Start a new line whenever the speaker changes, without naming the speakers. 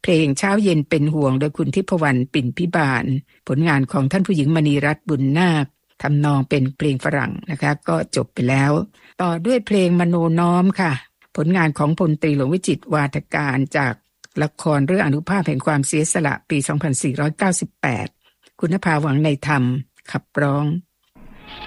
เพลงเช้าเย็นเป็นห่วงโดยคุณทิพวรรณปิ่นพิบาลผลงานของท่านผู้หญิงมณีรัตน์บุญนาคทำนองเป็นเพลงฝรั่งนะคะก็จบไปแล้วต่อด้วยเพลงมโนน้อมค่ะผลงานของพลตรีหลวงวิจิตรวาทการจากละครเรื่องอนุภาพแห่งความเสียสละปี 2498 คุณนภาหวังในธรรมขับร้อง